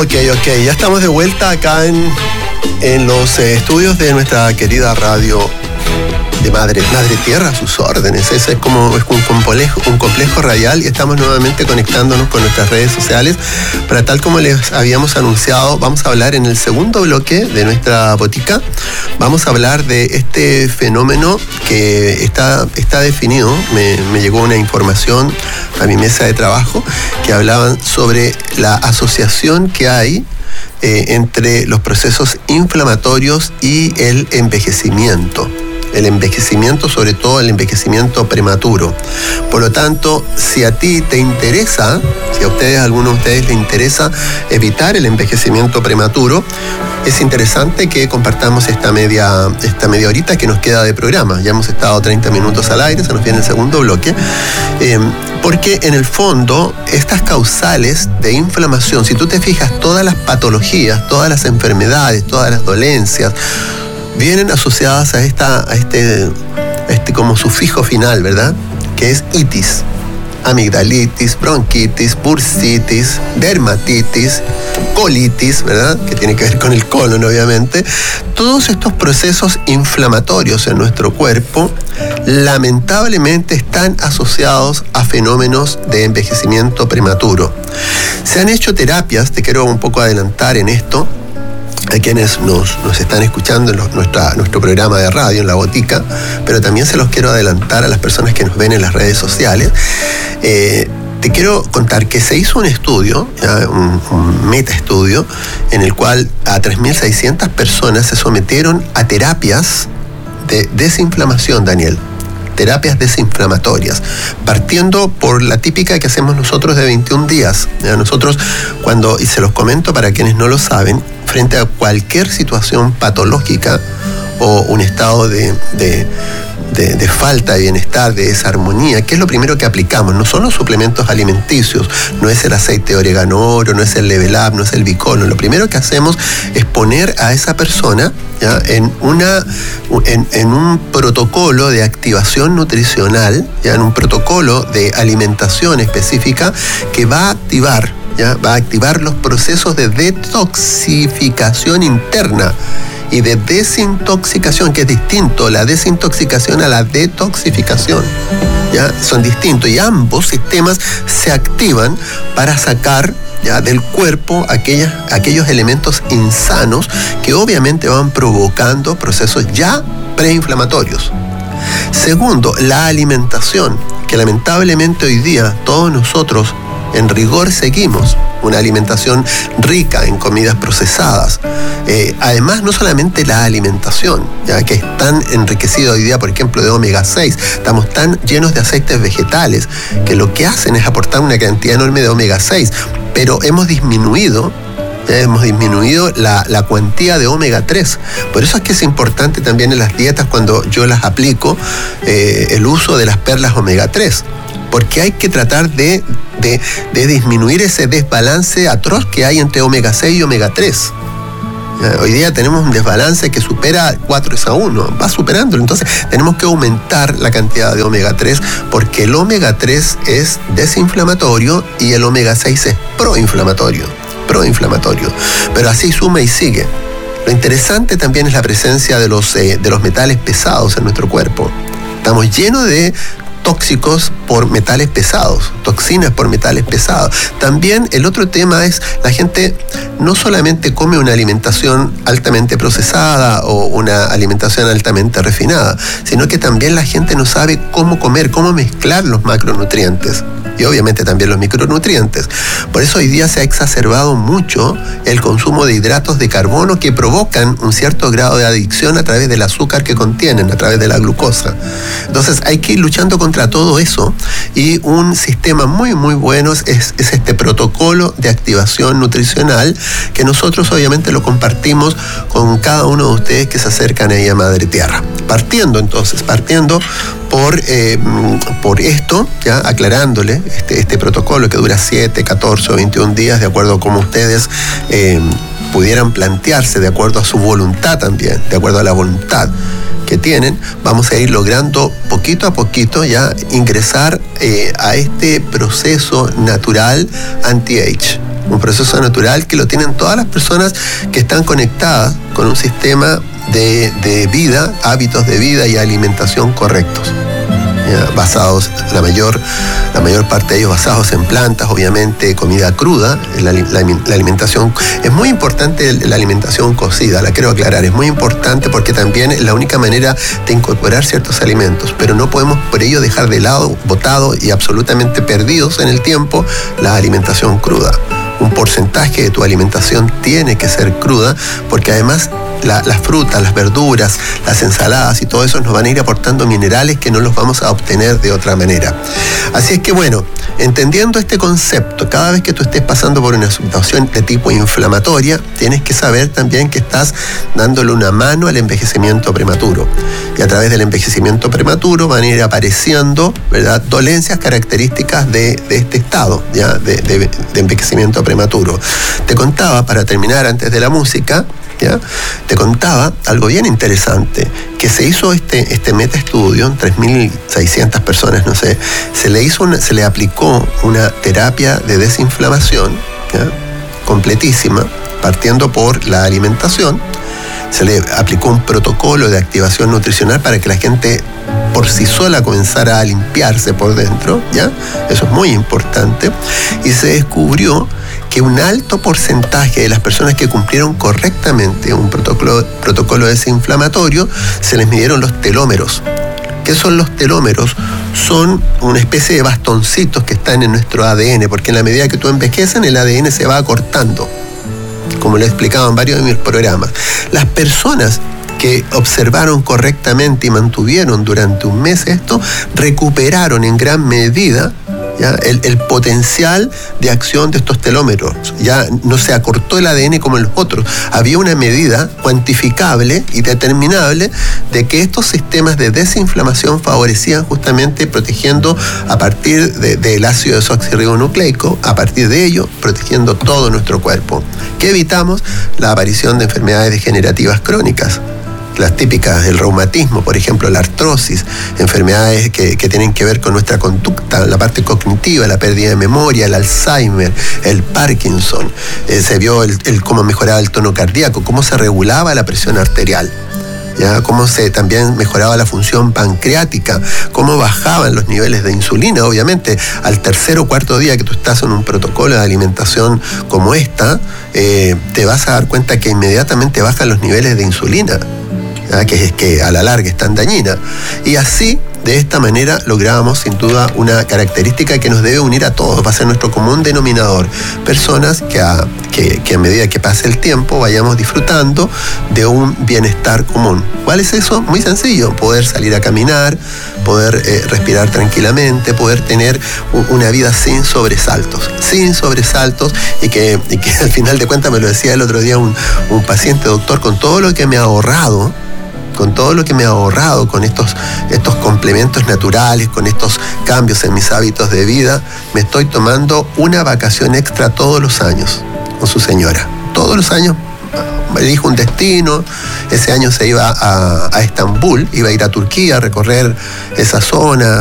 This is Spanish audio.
Ok, ya estamos de vuelta acá en los estudios de nuestra querida radio de Madre Tierra, a sus órdenes. Ese es un complejo radial, y estamos nuevamente conectándonos con nuestras redes sociales para, tal como les habíamos anunciado, vamos a hablar en el segundo bloque de nuestra botica. Vamos a hablar de este fenómeno que está definido. Me llegó una información a mi mesa de trabajo que hablaban sobre la asociación que hay entre los procesos inflamatorios y el envejecimiento. El envejecimiento, sobre todo el envejecimiento prematuro. Por lo tanto, si a ti te interesa, si a alguno de ustedes le interesa evitar el envejecimiento prematuro, es interesante que compartamos esta media horita que nos queda de programa. Ya hemos estado 30 minutos al aire, se nos viene el segundo bloque, porque en el fondo estas causales de inflamación, si tú te fijas, todas las patologías, todas las enfermedades, todas las dolencias, vienen asociadas a este como sufijo final, ¿verdad? Que es itis, amigdalitis, bronquitis, bursitis, dermatitis, colitis, ¿verdad? Que tiene que ver con el colon, obviamente. Todos estos procesos inflamatorios en nuestro cuerpo, lamentablemente, están asociados a fenómenos de envejecimiento prematuro. Se han hecho terapias, te quiero un poco adelantar en esto, a quienes nos están escuchando en nuestro programa de radio, en La Botica, pero también se los quiero adelantar a las personas que nos ven en las redes sociales. Te quiero contar que se hizo un estudio, un metaestudio, en el cual a 3.600 personas se sometieron a terapias de desinflamación, Daniel. Terapias desinflamatorias, partiendo por la típica que hacemos nosotros de 21 días. Nosotros, y se los comento para quienes no lo saben, frente a cualquier situación patológica o un estado de falta de bienestar, de desarmonía, ¿qué es lo primero que aplicamos? No son los suplementos alimenticios, no es el aceite de orégano, no es el Level Up, no es el Bicolon. Lo primero que hacemos es poner a esa persona, ¿ya?, en un protocolo de activación nutricional, ¿ya?, en un protocolo de alimentación específica que va a activar los procesos de detoxificación interna y de desintoxicación, que es distinto la desintoxicación a la detoxificación. ¿Ya? Son distintos, y ambos sistemas se activan para sacar, ¿ya?, del cuerpo aquellos elementos insanos que obviamente van provocando procesos ya preinflamatorios. Segundo, la alimentación, que lamentablemente hoy día todos nosotros en rigor seguimos una alimentación rica en comidas procesadas. Además, no solamente la alimentación, ya que es tan enriquecida hoy día, por ejemplo, de omega 6, estamos tan llenos de aceites vegetales que lo que hacen es aportar una cantidad enorme de omega 6, pero hemos disminuido la cuantía de omega 3. Por eso es que es importante también en las dietas, cuando yo las aplico, el uso de las perlas omega 3. Porque hay que tratar de disminuir ese desbalance atroz que hay entre omega 6 y omega 3. Hoy día tenemos un desbalance que supera 4:1, va superándolo. Entonces tenemos que aumentar la cantidad de omega 3, porque el omega 3 es desinflamatorio y el omega 6 es proinflamatorio. Pero así suma y sigue. Lo interesante también es la presencia de los metales pesados en nuestro cuerpo. Estamos llenos de tóxicos por metales pesados, toxinas por metales pesados. También el otro tema es, la gente no solamente come una alimentación altamente procesada o una alimentación altamente refinada, sino que también la gente no sabe cómo comer, cómo mezclar los macronutrientes y obviamente también los micronutrientes. Por eso hoy día se ha exacerbado mucho el consumo de hidratos de carbono, que provocan un cierto grado de adicción a través del azúcar que contienen, a través de la glucosa. Entonces hay que ir luchando contra todo eso, y un sistema muy muy bueno es este protocolo de activación nutricional, que nosotros obviamente lo compartimos con cada uno de ustedes que se acercan ahí a Madre Tierra. Partiendo por esto, ya aclarándole este protocolo que dura 7, 14 o 21 días, de acuerdo a cómo ustedes pudieran plantearse, de acuerdo a su voluntad también, de acuerdo a la voluntad que tienen, vamos a ir logrando poquito a poquito ya ingresar a este proceso natural anti-age. un proceso natural que lo tienen todas las personas que están conectadas con un sistema de vida, hábitos de vida y alimentación correctos. Basados, la mayor parte de ellos basados en plantas, obviamente comida cruda, la alimentación. Es muy importante la alimentación cocida, la quiero aclarar, es muy importante porque también es la única manera de incorporar ciertos alimentos, pero no podemos por ello dejar de lado, botado y absolutamente perdidos en el tiempo la alimentación cruda. Un porcentaje de tu alimentación tiene que ser cruda, porque además las frutas, las verduras, las ensaladas y todo eso nos van a ir aportando minerales que no los vamos a obtener de otra manera. Así es que bueno, entendiendo este concepto, cada vez que tú estés pasando por una situación de tipo inflamatoria, tienes que saber también que estás dándole una mano al envejecimiento prematuro. Y a través del envejecimiento prematuro van a ir apareciendo, ¿verdad?, dolencias características de este estado, ¿ya?, de envejecimiento prematuro. Te contaba, para terminar antes de la música, ¿ya?, te contaba algo bien interesante, que se hizo este metaestudio en 3.600 personas, no sé, se le aplicó una terapia de desinflamación, ¿ya?, completísima, partiendo por la alimentación. Se le aplicó un protocolo de activación nutricional para que la gente por sí sola comenzara a limpiarse por dentro, ¿ya? Eso es muy importante. Y se descubrió que un alto porcentaje de las personas que cumplieron correctamente un protocolo desinflamatorio, se les midieron los telómeros. ¿Qué son los telómeros? Son una especie de bastoncitos que están en nuestro ADN, porque en la medida que tú envejeces, el ADN se va acortando, como lo he explicado en varios de mis programas. Las personas que observaron correctamente y mantuvieron durante un mes esto, recuperaron en gran medida, ¿ya?, el potencial de acción de estos telómeros. Ya no se acortó el ADN como en los otros. Había una medida cuantificable y determinable de que estos sistemas de desinflamación favorecían justamente protegiendo a partir del ácido desoxirribonucleico, a partir de ello protegiendo todo nuestro cuerpo. ¿Qué evitamos? La aparición de enfermedades degenerativas crónicas. Las típicas, el reumatismo, por ejemplo, la artrosis, enfermedades que tienen que ver con nuestra conducta, la parte cognitiva, la pérdida de memoria, el Alzheimer, el Parkinson. Se vio cómo mejoraba el tono cardíaco, cómo se regulaba la presión arterial, ¿ya?, cómo se también mejoraba la función pancreática, cómo bajaban los niveles de insulina. Obviamente, al tercer o cuarto día que tú estás en un protocolo de alimentación como esta, te vas a dar cuenta que inmediatamente bajan los niveles de insulina, que a la larga es tan dañina. Y así, de esta manera, logramos sin duda una característica que nos debe unir a todos, va a ser nuestro común denominador. Personas que a medida que pase el tiempo vayamos disfrutando de un bienestar común. ¿Cuál es eso? Muy sencillo: poder salir a caminar, poder respirar tranquilamente, poder tener una vida sin sobresaltos, y que al final de cuentas, me lo decía el otro día un paciente: doctor, con todo lo que me ha ahorrado, con estos complementos naturales, con estos cambios en mis hábitos de vida, me estoy tomando una vacación extra todos los años con su señora. Todos los años elijo un destino. Ese año se iba a Estambul, iba a ir a Turquía a recorrer esa zona,